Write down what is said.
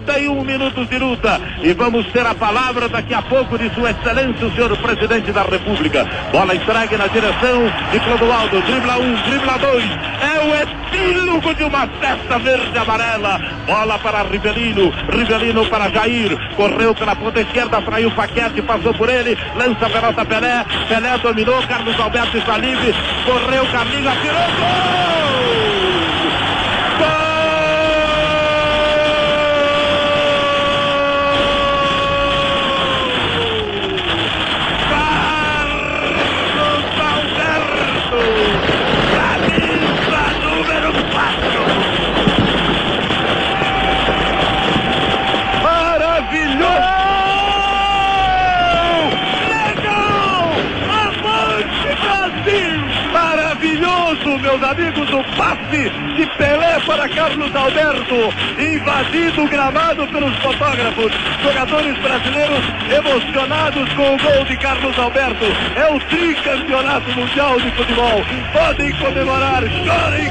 41 minutos de luta. E vamos ter a palavra daqui a pouco de Sua Excelência, o senhor Presidente da República. Bola entregue na direção de Clodoaldo. Dribla 1, dribla 2. É o epílogo de uma festa verde-amarela. Bola para Rivelino. Rivelino para Jair. Correu pela ponta esquerda, fraiu o Paquete, passou por ele. Lança a pelota Pelé. Pelé dominou. Carlos Alberto está livre. Correu, Carlinhos, atirou. Gol! Meus amigos, o passe de Pelé para Carlos Alberto, invadido o gramado pelos fotógrafos, jogadores brasileiros emocionados com o gol de Carlos Alberto. É o tricampeonato mundial de futebol. Podem comemorar, chorem